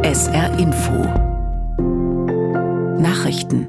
SR Info Nachrichten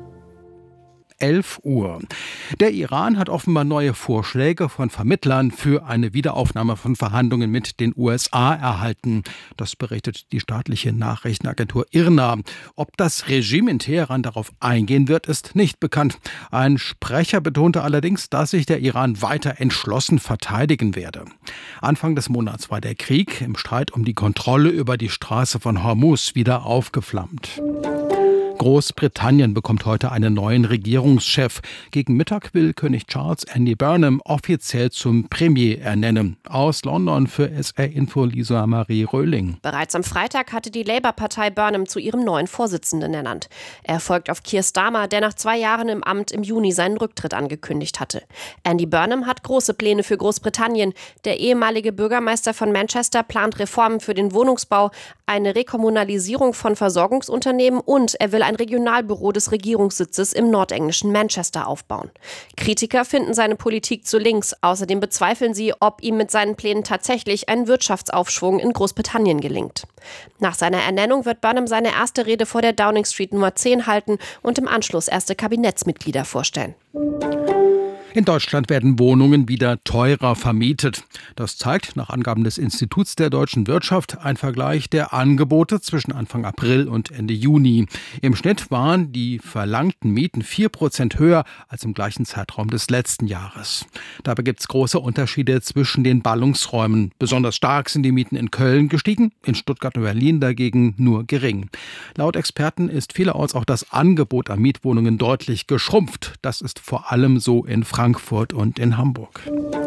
11 Uhr. Der Iran hat offenbar neue Vorschläge von Vermittlern für eine Wiederaufnahme von Verhandlungen mit den USA erhalten. Das berichtet die staatliche Nachrichtenagentur IRNA. Ob das Regime in Teheran darauf eingehen wird, ist nicht bekannt. Ein Sprecher betonte allerdings, dass sich der Iran weiter entschlossen verteidigen werde. Anfang des Monats war der Krieg im Streit um die Kontrolle über die Straße von Hormuz wieder aufgeflammt. Großbritannien bekommt heute einen neuen Regierungschef. Gegen Mittag will König Charles Andy Burnham offiziell zum Premier ernennen. Aus London für SR Info Lisa Marie Röhling. Bereits am Freitag hatte die Labour-Partei Burnham zu ihrem neuen Vorsitzenden ernannt. Er folgt auf Keir Starmer, der nach 2 Jahren im Amt im Juni seinen Rücktritt angekündigt hatte. Andy Burnham hat große Pläne für Großbritannien. Der ehemalige Bürgermeister von Manchester plant Reformen für den Wohnungsbau, eine Rekommunalisierung von Versorgungsunternehmen und er will ein Regionalbüro des Regierungssitzes im nordenglischen Manchester aufbauen. Kritiker finden seine Politik zu links. Außerdem bezweifeln sie, ob ihm mit seinen Plänen tatsächlich ein Wirtschaftsaufschwung in Großbritannien gelingt. Nach seiner Ernennung wird Burnham seine erste Rede vor der Downing Street Nummer 10 halten und im Anschluss erste Kabinettsmitglieder vorstellen. In Deutschland werden Wohnungen wieder teurer vermietet. Das zeigt nach Angaben des Instituts der deutschen Wirtschaft ein Vergleich der Angebote zwischen Anfang April und Ende Juni. Im Schnitt waren die verlangten Mieten 4% höher als im gleichen Zeitraum des letzten Jahres. Dabei gibt es große Unterschiede zwischen den Ballungsräumen. Besonders stark sind die Mieten in Köln gestiegen, in Stuttgart und Berlin dagegen nur gering. Laut Experten ist vielerorts auch das Angebot an Mietwohnungen deutlich geschrumpft. Das ist vor allem so in Frankfurt und in Hamburg.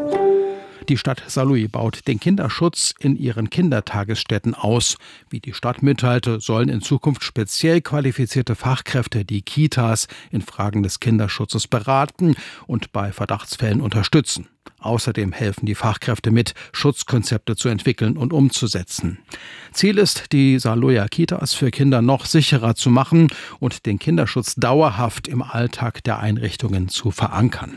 Die Stadt Saarlouis baut den Kinderschutz in ihren Kindertagesstätten aus. Wie die Stadt mitteilte, sollen in Zukunft speziell qualifizierte Fachkräfte die Kitas in Fragen des Kinderschutzes beraten und bei Verdachtsfällen unterstützen. Außerdem helfen die Fachkräfte mit, Schutzkonzepte zu entwickeln und umzusetzen. Ziel ist, die Saarlouier Kitas für Kinder noch sicherer zu machen und den Kinderschutz dauerhaft im Alltag der Einrichtungen zu verankern.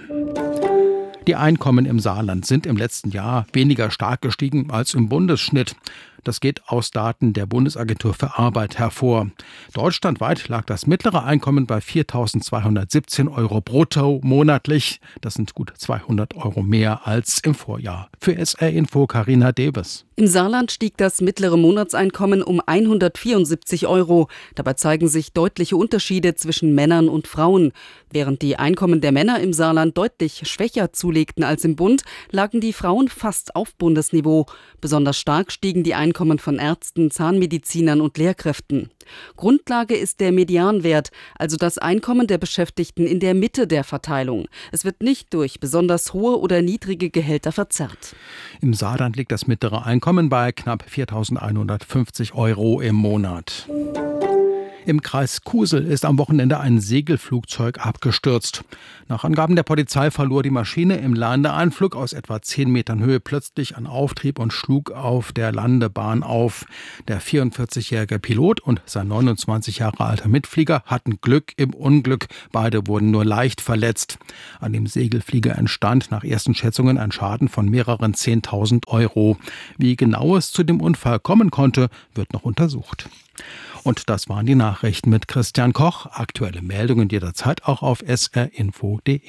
Die Einkommen im Saarland sind im letzten Jahr weniger stark gestiegen als im Bundesschnitt. Das geht aus Daten der Bundesagentur für Arbeit hervor. Deutschlandweit lag das mittlere Einkommen bei 4.217 € brutto monatlich. Das sind gut 200 € mehr als im Vorjahr. Für SR Info Carina Debes. Im Saarland stieg das mittlere Monatseinkommen um 174 €. Dabei zeigen sich deutliche Unterschiede zwischen Männern und Frauen. Während die Einkommen der Männer im Saarland deutlich schwächer zulegten als im Bund, lagen die Frauen fast auf Bundesniveau. Besonders stark stiegen die Einkommen von Ärzten, Zahnmedizinern und Lehrkräften. Grundlage ist der Medianwert, also das Einkommen der Beschäftigten in der Mitte der Verteilung. Es wird nicht durch besonders hohe oder niedrige Gehälter verzerrt. Im Saarland liegt das mittlere Einkommen bei knapp 4.150 € im Monat. Im Kreis Kusel ist am Wochenende ein Segelflugzeug abgestürzt. Nach Angaben der Polizei verlor die Maschine im Landeanflug aus etwa 10 Metern Höhe plötzlich an Auftrieb und schlug auf der Landebahn auf. Der 44-jährige Pilot und sein 29 Jahre alter Mitflieger hatten Glück im Unglück. Beide wurden nur leicht verletzt. An dem Segelflieger entstand nach ersten Schätzungen ein Schaden von mehreren 10.000 €. Wie genau es zu dem Unfall kommen konnte, wird noch untersucht. Und das waren die Nachrichten mit Christian Koch. Aktuelle Meldungen jederzeit auch auf srinfo.de.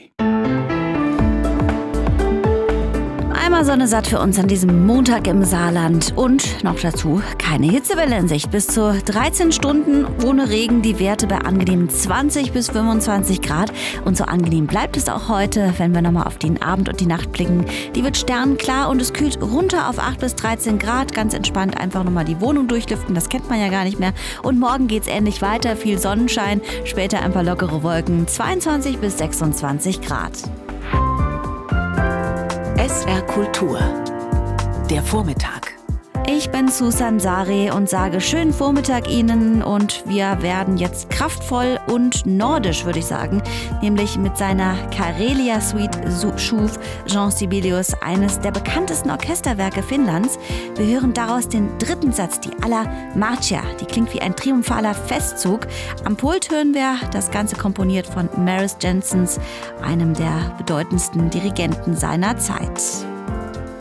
Einmal Sonne satt für uns an diesem Montag im Saarland und noch dazu keine Hitzewelle in Sicht. Bis zu 13 Stunden ohne Regen, die Werte bei angenehmen 20 bis 25 Grad. Und so angenehm bleibt es auch heute, wenn wir nochmal auf den Abend und die Nacht blicken. Die wird sternklar und es kühlt runter auf 8 bis 13 Grad. Ganz entspannt einfach nochmal die Wohnung durchlüften, das kennt man ja gar nicht mehr. Und morgen geht's ähnlich weiter, viel Sonnenschein, später ein paar lockere Wolken, 22 bis 26 Grad. SR Kultur. Der Vormittag. Ich bin Susan Sari und sage schönen Vormittag Ihnen und wir werden jetzt kraftvoll und nordisch, würde ich sagen, nämlich mit seiner Karelia Suite schuf Jean Sibelius eines der bekanntesten Orchesterwerke Finnlands. Wir hören daraus den 3. Satz, die Alla Marcia, die klingt wie ein triumphaler Festzug. Am Pult hören wir das Ganze komponiert von Maris Jensens, einem der bedeutendsten Dirigenten seiner Zeit.